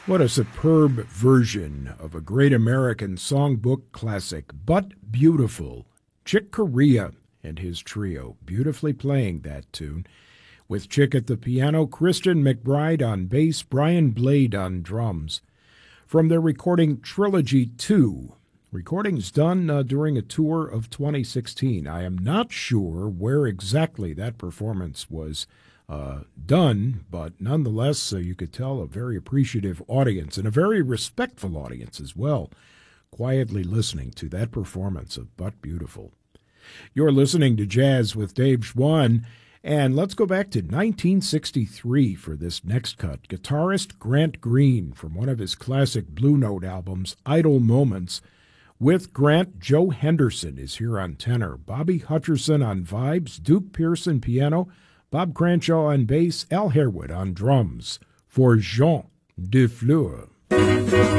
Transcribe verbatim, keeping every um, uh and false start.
What a superb version of a great American songbook classic, But Beautiful. Chick Corea and his trio beautifully playing that tune, with Chick at the piano, Christian McBride on bass, Brian Blade on drums. From their recording Trilogy two, recordings done uh, during a tour of twenty sixteen. I am not sure where exactly that performance was Uh, done, but nonetheless, uh, you could tell a very appreciative audience and a very respectful audience as well, quietly listening to that performance of But Beautiful. You're listening to Jazz with Dave Schwann, and let's go back to nineteen sixty-three for this next cut. Guitarist Grant Green from one of his classic Blue Note albums, Idle Moments. With Grant, Joe Henderson is here on tenor, Bobby Hutcherson on vibes, Duke Pearson piano, Bob Cranshaw on bass, Al Harewood on drums, for Jean Defleur.